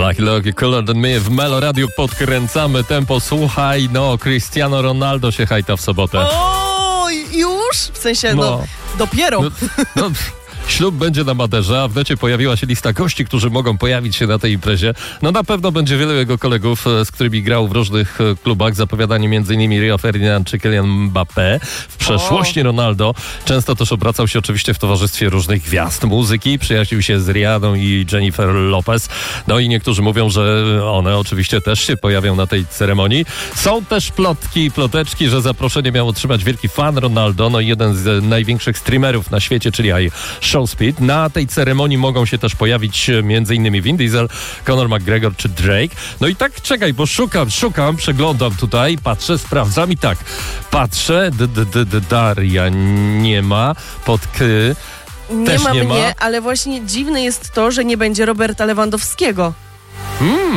Like Lucky Cooler Than Me w Melo Radio podkręcamy tempo. Słuchaj, Cristiano Ronaldo się hajta w sobotę. O, już? W sensie, dopiero. Ślub będzie na Maderze, a w necie pojawiła się lista gości, którzy mogą pojawić się na tej imprezie. Na pewno będzie wielu jego kolegów, z którymi grał w różnych klubach. Zapowiadani m.in. Rio Ferdinand czy Kylian Mbappé. W przeszłości Ronaldo często też obracał się oczywiście w towarzystwie różnych gwiazd muzyki. Przyjaźnił się z Rihanną i Jennifer Lopez. I niektórzy mówią, że one oczywiście też się pojawią na tej ceremonii. Są też ploteczki, że zaproszenie miał otrzymać wielki fan Ronaldo, i jeden z największych streamerów na świecie, czyli Showspeed. Na tej ceremonii mogą się też pojawić m.in. Vin Diesel, Conor McGregor czy Drake. I tak czekaj, bo szukam, przeglądam tutaj, patrzę, sprawdzam i tak. Patrzę, Daria nie ma, Nie ma mnie, ale właśnie dziwne jest to, że nie będzie Roberta Lewandowskiego.